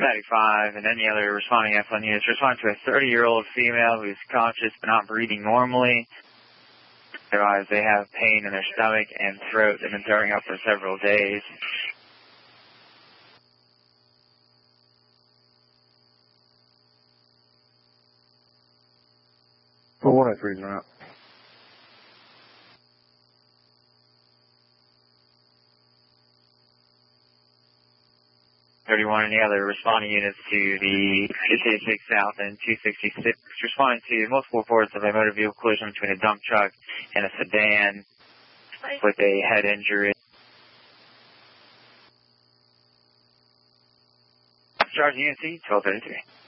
95 and any other responding F1 units, respond to a 30-year-old female who's conscious but not breathing normally. Otherwise, they have pain in their stomach and throat. They've been throwing up for several days. Well, 103's run up. 31, any other responding units to the 286 South and 266, responding to multiple reports of a motor vehicle collision between a dump truck and a sedan with a head injury. Charging UNC 1233.